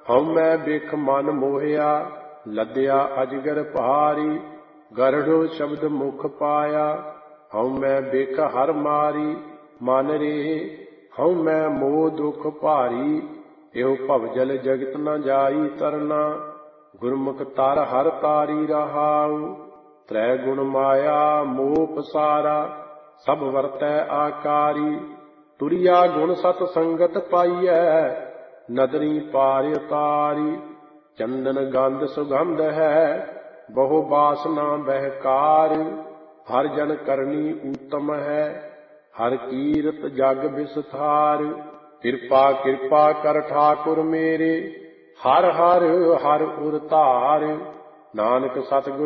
ਹਉਮੈ ਬਿਖ ਮਨ ਮੋਹਿਆ, ਲੱਦਿਆ ਅਜਗਰ ਭਾਰੀ। ਗਰੜੋ ਸ਼ਬਦ ਮੁਖ ਪਾਇਆ, ਹਉਮੈ ਬਿਖ ਹਰ ਮਾਰੀ। ਮਨ ਰੇ ਹਉਮੈ ਮੋਹ ਦੁਖ ਭਾਰੀ, ਇਹੋ ਭਵਜਲ ਜਗਤ ਨ ਜਾਈ ਤਰਨਾ। ਗੁਰਮੁਖ ਤਰ ਹਰ ਤਾਰੀ ਰਹਾਉ, ਤ੍ਰੈ ਗੁਣ ਮਾਇਆ ਮੋਹ ਪਸਾਰਾ। ਸਭ ਵਰਤੈ ਆਕਾਰੀ, ਤੁਰਿਆ ਗੁਣ ਸਤ ਸੰਗਤ ਪਾਈਐ। ਨਦਰੀ ਪਾਰ ਉਤਾਰੀ, ਚੰਦਨ ਗੰਧ ਸੁਗੰਧ ਹੈ, ਬਹੁ ਬਾਸਨਾ ਬਹਿਕਾਰ। ਹਰ ਜਨ ਕਰਨੀ ਊਤਮ ਹੈ, ਹਰ ਕੀਰਤ ਜਗ ਵਿਸਥਾਰ। ਕਿਰਪਾ ਕਿਰਪਾ ਕਰ ਠਾਕੁਰ ਮੇਰੇ, ਹਰ ਹਰ ਹਰ ਉਰ ਧਾਰ। ਨਾਨਕ ਸਤਿਗੁਰ